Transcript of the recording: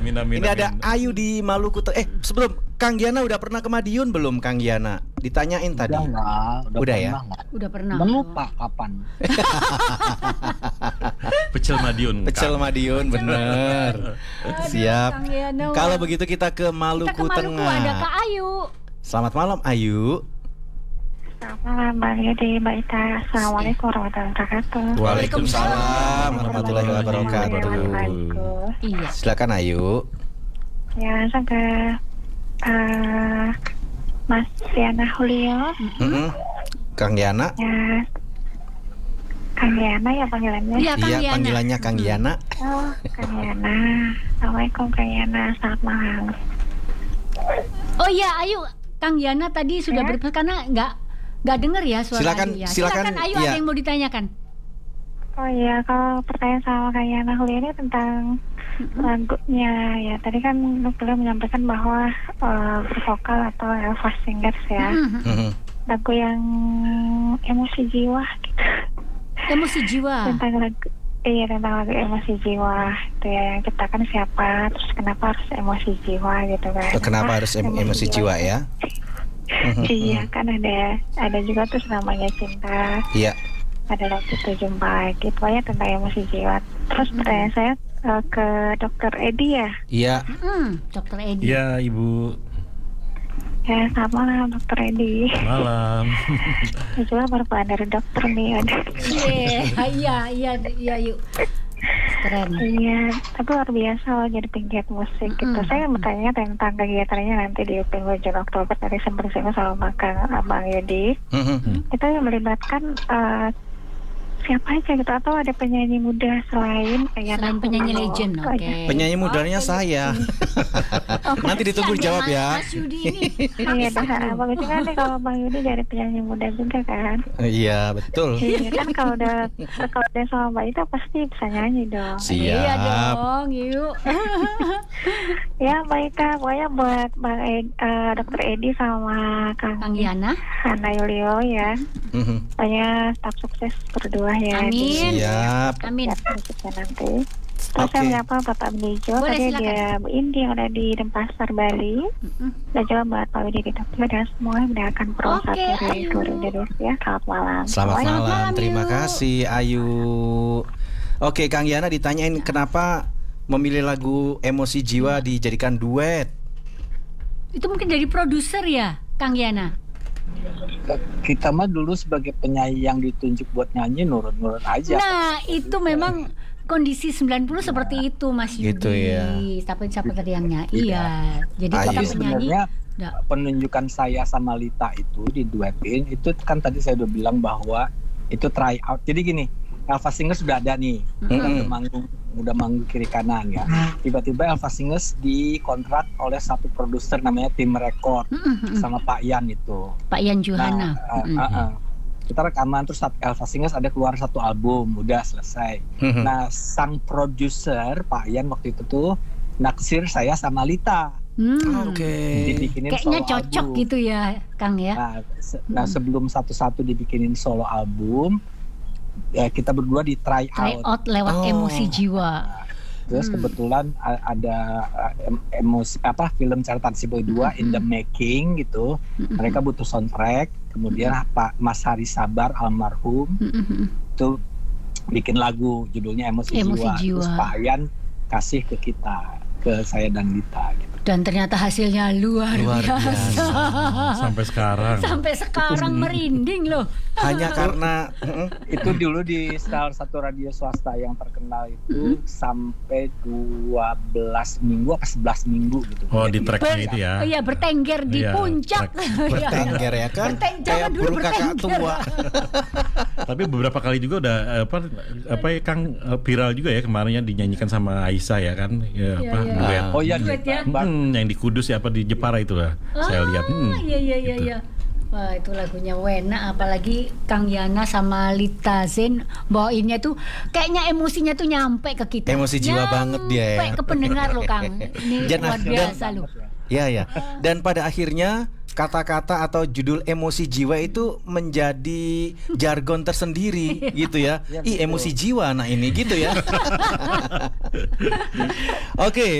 Ini ada Ayu di Maluku. Sebelum Kang Giana udah pernah ke Madiun belum, Kang Giana? Ditanyain tadi. Udah ya? Udah pernah. Lupa kapan. Pecel Madiun, bener. Siap. Kalau begitu kita ke Maluku Tengah. Ada Kak Ayu. Selamat malam, Ayu. Selamat malam, Bang Yudi, Mbak Ita. Assalamualaikum warahmatullahi wabarakatuh. Waalaikumsalam warahmatullahi wabarakatuh. Iya. Silakan, Ayu. Ya, langsung ke Mas Yana Julio. Kang Giana. Ya, Kang Yana ya panggilannya. Iya, Iya, panggilannya Kang Giana. Oh, Kang Yana. Assalamualaikum, Kang Yana. Selamat malam. Oh iya, Ayu. Kang Yana tadi sudah berpesan karena nggak dengar ya suara Ayu ya. Silakan Ayu, ada yang mau ditanyakan. Oh iya, kalau pertanyaan sama Kang Yana Julio ini tentang lagunya ya. Tadi kan beliau menyampaikan bahwa bervokal atau Elva Singers ya. Lagu yang emosi jiwa gitu. Emosi jiwa. Tentang lagu emosi jiwa itu ya, yang ciptakan siapa, terus kenapa harus emosi jiwa gitu kan. Kenapa harus emosi jiwa ya? Iya, kan ada juga terus namanya cinta. Iya. Ada waktu itu jumpa gitu ya, tentang emosi jiwa. Terus pertanyaan saya ke Dokter Edi ya. Iya. Dokter Edi. Iya, Ibu. Ya, selamat malam Dokter Edi. Malam. Saya juga baru pulang dari dokter nih. Iya, yuk. Keren. Iya, tapi luar biasa loh jadi penggiat musik gitu. Saya bertanya tentang kegiatannya nanti di UPI Hujan Oktober. Tadi sempat disinggung sama Abang Yudi. Itu yang melibatkan siapa aja gitu, atau ada penyanyi muda selain penyanyi legend. Oke. Penyanyi mudanya saya. Nanti ditunggu jawab ya. Mas Yudi ini. Iya, bagus juga nih kalau Bang Yudi dari penyanyi muda juga kan. Iya, betul. Iya kan, kalau udah sama Mbak Ita pasti bisa nyanyi dong. Siap. Iya dong, yuk. Ya Mbak Ita, pokoknya buat Dokter Edi sama Kang Giana, Hana Yulio ya. Pokoknya tetap sukses berdua ya. Amin. Siap. Amin. Nanti. Terus saya menyapa Bapak Benijo, tadi dia Bu Indi yang ada di Denpasar, Bali. Dan juga Mbak Pak Widi di Tokyo, dan semuanya mendengarkan Pro 1 dari ya. Selamat malam. Selamat malam. Terima kasih Ayu. Oke, Kang Yana ditanyain kenapa memilih lagu Emosi Jiwa dijadikan duet. Itu mungkin dari produser ya, Kang Yana? Kita mah dulu sebagai penyanyi yang ditunjuk buat nyanyi nurut-nurut aja. Nah, itu memang kondisi 90 seperti itu, Mas Yudi. Gitu ya. Siapa tadi yang nyanyi? Iya. Jadi Tapi sebenarnya penunjukan saya sama Lita itu diduetin, itu kan tadi saya udah bilang bahwa itu try out. Jadi gini, Elva Singers sudah ada nih, udah manggung kiri kanan ya. Tiba-tiba Elva Singers dikontrak oleh satu produser namanya Tim Record sama Pak Yan itu. Pak Yan Juhana. Kita rekaman, terus Elva Singers ada keluar satu album, udah selesai. Nah, sang produser Pak Yan waktu itu tuh naksir saya sama Lita. Dibikinin kayaknya solo cocok album. Gitu ya, Kang ya. Nah, sebelum satu-satu dibikinin solo album, ya kita berdua di try out lewat Emosi Jiwa. Terus kebetulan ada film Catatan Si Boy 2 in the making gitu. Mereka butuh soundtrack. Kemudian Pak Mas Hari Sabar almarhum itu bikin lagu judulnya Emosi Jiwa. Terus Pak Ayan kasih ke kita, ke saya dan Lita gitu. Dan ternyata hasilnya luar biasa. Sampai sekarang merinding loh. Hanya karena itu dulu di salah satu radio swasta yang terkenal itu sampai 12 minggu atau 11 minggu gitu. Oh, di tracknya itu ya. Iya, bertengger di puncak. Bertengger ya kan. Kayak burung kakak tua. Tapi beberapa kali juga udah Kang viral juga ya kemarinnya dinyanyikan sama Aisyah ya kan. Duet. Oh iya, duet ya. Yang di Kudus ya, di Jepara itu lah. Saya lihat. Iya. Wah, itu lagunya Wena, apalagi Kang Yana sama Lita Zen bawainnya tuh kayaknya emosinya tuh nyampe ke kita. Emosi jiwa banget dia ya. Nyampe ke pendengar loh, Kang. Ini luar biasa loh. Iya. Dan pada akhirnya kata-kata atau judul Emosi Jiwa itu menjadi jargon tersendiri gitu ya. Emosi jiwa nah ini gitu ya. Oke.